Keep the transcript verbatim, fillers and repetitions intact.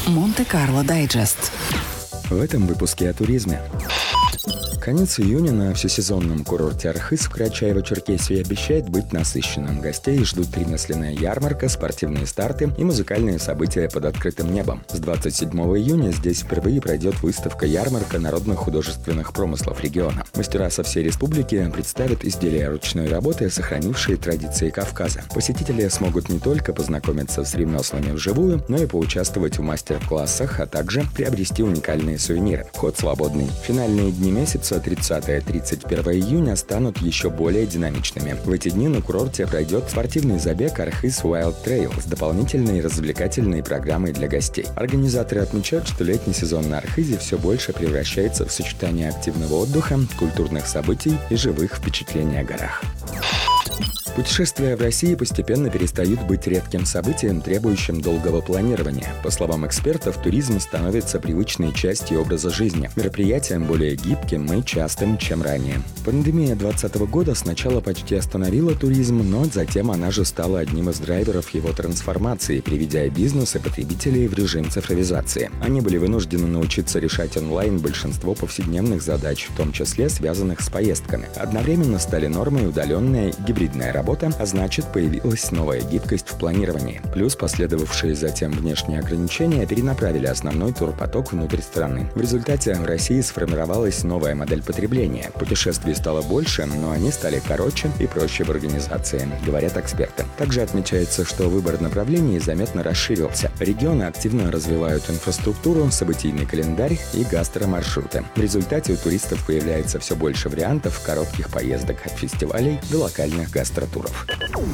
Монте-Карло Дайджест. В этом выпуске о туризме. Конец июня на всесезонном курорте Архыз в Карачаево-Черкесии обещает быть насыщенным. Гостей ждут ремесленная ярмарка, спортивные старты и музыкальные события под открытым небом. С двадцать седьмого июня здесь впервые пройдет выставка-ярмарка народных художественных промыслов региона. Мастера со всей республики представят изделия ручной работы, сохранившие традиции Кавказа. Посетители смогут не только познакомиться с ремеслами вживую, но и поучаствовать в мастер-классах, а также приобрести уникальные сувениры. Вход свободный. Финальные дни месяца тридцатого — тридцать первого июня станут еще более динамичными. В эти дни на курорте пройдет спортивный забег Архыз Wild Trail с дополнительной развлекательной программой для гостей. Организаторы отмечают, что летний сезон на Архызе все больше превращается в сочетание активного отдыха, культурных событий и живых впечатлений о горах. Путешествия в России постепенно перестают быть редким событием, требующим долгого планирования. По словам экспертов, туризм становится привычной частью образа жизни, мероприятием более гибким и частым, чем ранее. Пандемия двадцатого года сначала почти остановила туризм, но затем она же стала одним из драйверов его трансформации, приведя бизнес и потребителей в режим цифровизации. Они были вынуждены научиться решать онлайн большинство повседневных задач, в том числе связанных с поездками. Одновременно стали нормой удаленная и гибридная работа, а значит, появилась новая гибкость в планировании. Плюс последовавшие затем внешние ограничения перенаправили основной турпоток внутрь страны. В результате в России сформировалась новая модель потребления. Путешествий стало больше, но они стали короче и проще в организации, говорят эксперты. Также отмечается, что выбор направлений заметно расширился. Регионы активно развивают инфраструктуру, событийный календарь и гастромаршруты. В результате у туристов появляется все больше вариантов коротких поездок от фестивалей до локальных гастротуров.